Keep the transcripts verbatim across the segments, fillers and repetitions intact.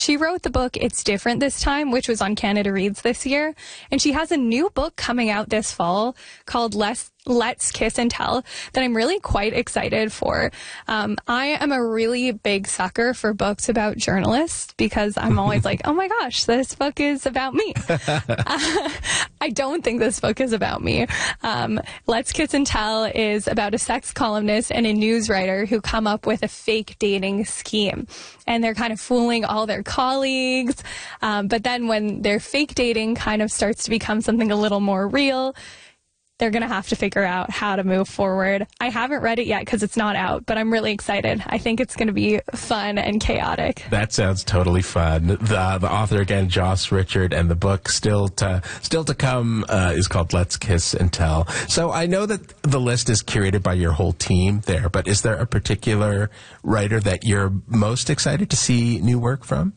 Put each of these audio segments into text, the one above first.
She wrote the book It's Different This Time, which was on Canada Reads this year. And she has a new book coming out this fall called Let's, Let's Kiss and Tell that I'm really quite excited for. Um, I am a really big sucker for books about journalists because I'm always like, oh my gosh, this book is about me. uh, I don't think this book is about me. Um, Let's Kiss and Tell is about a sex columnist and a news writer who come up with a fake dating scheme. And they're kind of fooling all their colleagues. Um, but then when their fake dating kind of starts to become something a little more real, they're going to have to figure out how to move forward. I haven't read it yet because it's not out, but I'm really excited. I think it's going to be fun and chaotic. That sounds totally fun. The the author again, Joss Richard, and the book still to still to come uh, is called Let's Kiss and Tell. So I know that the list is curated by your whole team there, but is there a particular writer that you're most excited to see new work from?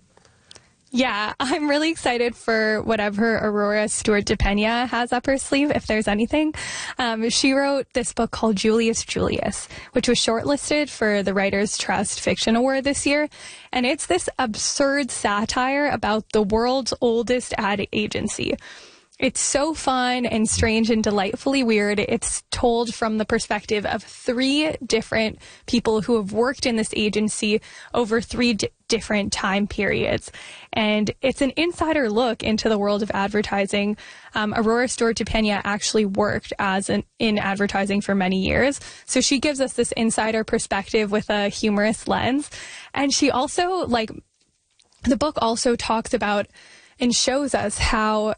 Yeah, I'm really excited for whatever Aurora Stewart de Pena has up her sleeve, if there's anything. Um, she wrote this book called Julius Julius, which was shortlisted for the Writers' Trust Fiction Award this year. And it's this absurd satire about the world's oldest ad agency. It's so fun and strange and delightfully weird. It's told from the perspective of three different people who have worked in this agency over three di- different time periods. And it's an insider look into the world of advertising. Um, Aurora Stewart de Pena actually worked as an, in advertising for many years. So she gives us this insider perspective with a humorous lens. And she also, like, the book also talks about and shows us how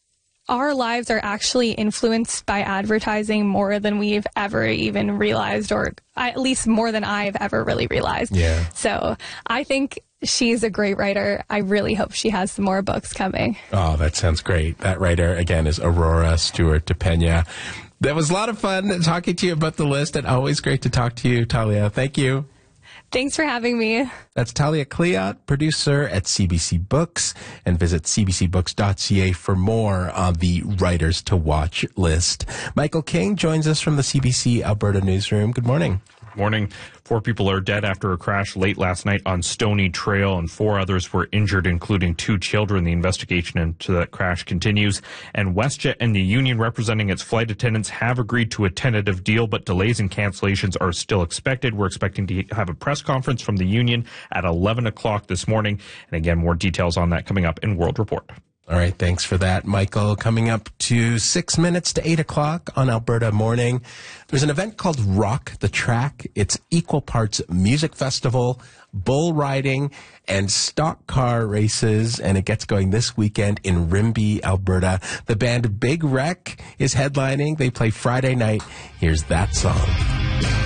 our lives are actually influenced by advertising more than we've ever even realized, or at least more than I've ever really realized. Yeah. So I think she's a great writer. I really hope she has some more books coming. Oh, that sounds great. That writer, again, is Aurora Stewart de Pena. That was a lot of fun talking to you about the list, and always great to talk to you, Talia. Thank you. Thanks for having me. That's Talia Cleott, producer at C B C Books, and visit c b c books dot c a for more on the Writers to Watch list. Michael King joins us from the C B C Alberta newsroom. Good morning. Morning. Four people are dead after a crash late last night on Stony Trail, and four others were injured, including two children. The investigation into that crash continues. And WestJet and the union representing its flight attendants have agreed to a tentative deal, but delays and cancellations are still expected. We're expecting to have a press conference from the union at eleven o'clock this morning. And again, more details on that coming up in World Report. All right, thanks for that, Michael. Coming up to six minutes to eight o'clock on Alberta Morning, there's an event called Rock the Track. It's equal parts music festival, bull riding, and stock car races, and it gets going this weekend in Rimbey, Alberta. The band Big Wreck is headlining. They play Friday night. Here's that song.